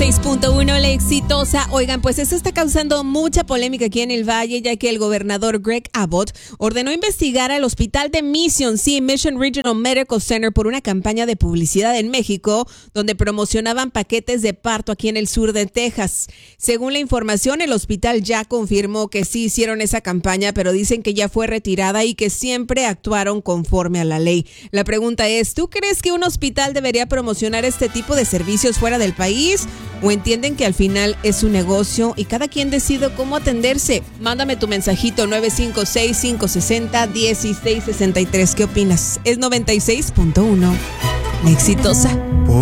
96.1 La Exitosa. Oigan, pues esto está causando mucha polémica aquí en el Valle, ya que el gobernador Greg Abbott ordenó investigar al hospital de Mission Regional Medical Center por una campaña de publicidad en México, donde promocionaban paquetes de parto aquí en el sur de Texas. Según la información, el hospital ya confirmó que sí hicieron esa campaña, pero dicen que ya fue retirada y que siempre actuaron conforme a la ley. La pregunta es, ¿tú crees que un hospital debería promocionar este tipo de servicios fuera del país? ¿O entienden que al final es un negocio y cada quien decide cómo atenderse? Mándame tu mensajito 956-560-1663. ¿Qué opinas? Es 96.1 La Exitosa.